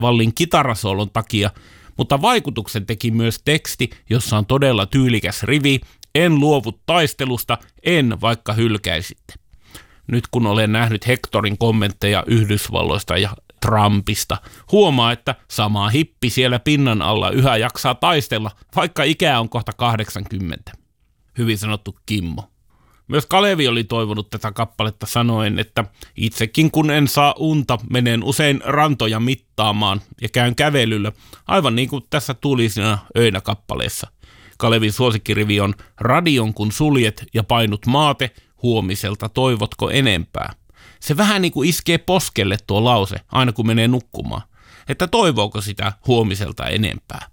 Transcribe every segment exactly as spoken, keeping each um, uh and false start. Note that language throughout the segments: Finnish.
Wallin kitarasoolon takia, mutta vaikutuksen teki myös teksti, jossa on todella tyylikäs rivi: en luovu taistelusta, en vaikka hylkäisitte. Nyt kun olen nähnyt Hectorin kommentteja Yhdysvalloista ja Trumpista, huomaa, että sama hippi siellä pinnan alla yhä jaksaa taistella, vaikka ikää on kohta kahdeksankymmentä. Hyvin sanottu, Kimmo. Myös Kalevi oli toivonut tätä kappaletta sanoen, että itsekin kun en saa unta, menen usein rantoja mittaamaan ja käyn kävelyllä, aivan niin kuin tässä Tuulisina öinä kappaleessa. Kalevin suosikkirivi on: radion kun suljet ja painut maate, huomiselta toivotko enempää. Se vähän niin kuin iskee poskelle tuo lause, aina kun menee nukkumaan, että toivooko sitä huomiselta enempää.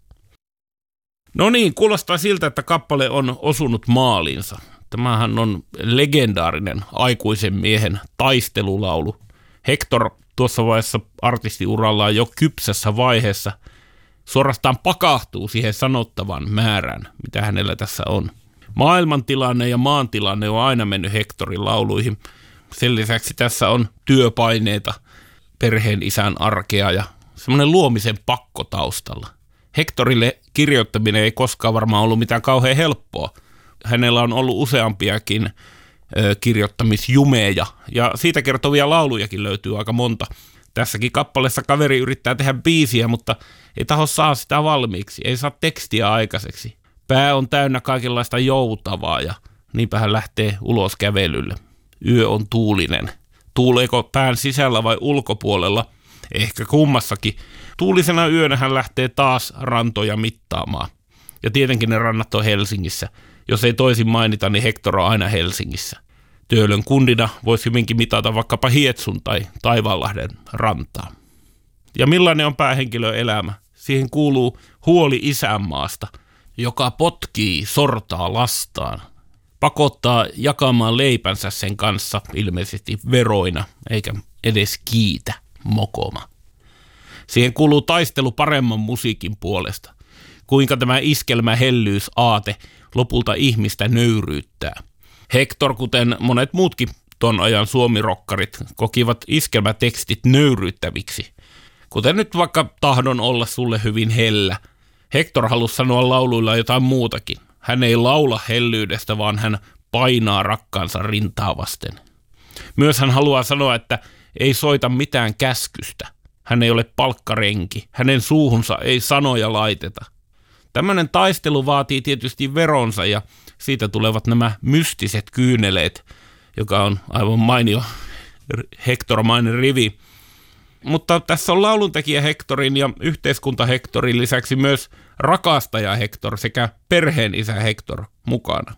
No niin, kuulostaa siltä, että kappale on osunut maaliinsa. Tämähän on legendaarinen aikuisen miehen taistelulaulu. Hector tuossa vaiheessa artistiurallaan jo kypsässä vaiheessa suorastaan pakahtuu siihen sanottavan määrään, mitä hänellä tässä on. Maailmantilanne ja maantilanne on aina mennyt Hectorin lauluihin. Sen lisäksi tässä on työpaineita, perheen isän arkea ja semmoinen luomisen pakko taustalla. Hectorille kirjoittaminen ei koskaan varmaan ollut mitään kauhean helppoa. Hänellä on ollut useampiakin ö, kirjoittamisjumeja ja siitä kertovia laulujakin löytyy aika monta. Tässäkin kappaleessa kaveri yrittää tehdä biisiä, mutta ei taho saa sitä valmiiksi, ei saa tekstiä aikaiseksi. Pää on täynnä kaikenlaista joutavaa ja niinpä hän lähtee ulos kävelylle. Yö on tuulinen. Tuuleeko pään sisällä vai ulkopuolella? Ehkä kummassakin. Tuulisena yönä hän lähtee taas rantoja mittaamaan. Ja tietenkin ne rannat on Helsingissä. Jos ei toisin mainita, niin Hector on aina Helsingissä. Töölön kundina voisi hyvinkin mitata vaikkapa Hietsun tai Taivaanlahden rantaa. Ja millainen on päähenkilön elämä? Siihen kuuluu huoli isänmaasta, joka potkii, sortaa lastaan. Pakottaa jakamaan leipänsä sen kanssa ilmeisesti veroina, eikä edes kiitä, mokoma. Siihen kuuluu taistelu paremman musiikin puolesta. Kuinka tämä iskelmä hellyys aate lopulta ihmistä nöyryyttää. Hector, kuten monet muutkin ton ajan suomirokkarit, kokivat iskelmätekstit nöyryyttäviksi. Kuten nyt vaikka Tahdon olla sulle hyvin hellä. Hector halusi sanoa lauluilla jotain muutakin. Hän ei laula hellyydestä, vaan hän painaa rakkaansa rintaa vasten. Myös hän haluaa sanoa, että ei soita mitään käskystä. Hän ei ole palkkarenki. Hänen suuhunsa ei sanoja laiteta. Tämmöinen taistelu vaatii tietysti veronsa ja siitä tulevat nämä mystiset kyyneleet, joka on aivan mainio Hector-mainen rivi. Mutta tässä on lauluntekijä Hectorin ja yhteiskunta Hectorin lisäksi myös rakastaja Hector sekä perheen isä Hector mukana.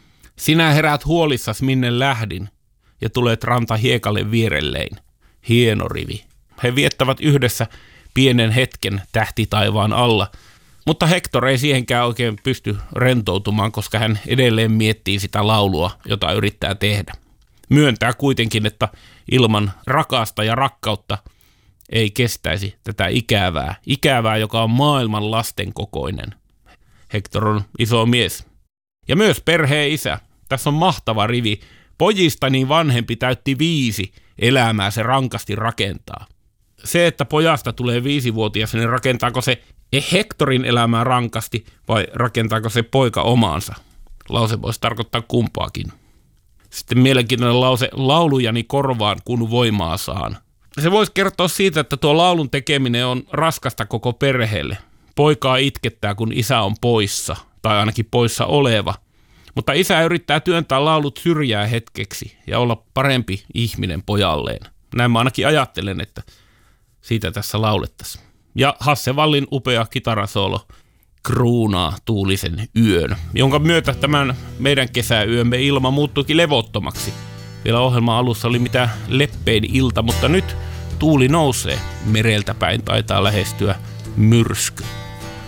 Sinä heräät huolissas minne lähdin ja tulet ranta hiekalle vierellein. Hieno rivi. He viettävät yhdessä pienen hetken tähtitaivaan alla, mutta Hector ei siihenkään oikein pysty rentoutumaan, koska hän edelleen miettii sitä laulua, jota yrittää tehdä. Myöntää kuitenkin, että ilman rakasta ja rakkautta ei kestäisi tätä ikävää, ikävää, joka on maailman lasten kokoinen. Hector on iso mies. Ja myös perheen isä. Tässä on mahtava rivi. Pojistani vanhempi täytti viisi, elämää se rankasti rakentaa. Se, että pojasta tulee viisivuotias, niin rakentaako se Hectorin elämää rankasti vai rakentaako se poika omaansa? Lause voisi tarkoittaa kumpaakin. Sitten mielenkiintoinen lause, laulujani korvaan, kun voimaa saan. Se voisi kertoa siitä, että tuo laulun tekeminen on raskasta koko perheelle. Poikaa itkettää, kun isä on poissa, tai ainakin poissa oleva. Mutta isä yrittää työntää laulut syrjää hetkeksi ja olla parempi ihminen pojalleen. Näin mä ainakin ajattelen, että siitä tässä laulettaisiin. Ja Hasse Wallin upea kitarasoolo kruunaa tuulisen yön, jonka myötä tämän meidän kesäyömme ilma muuttuikin levottomaksi. Vielä ohjelman alussa oli mitä leppein ilta, mutta nyt tuuli nousee. Mereltä päin taitaa lähestyä myrsky.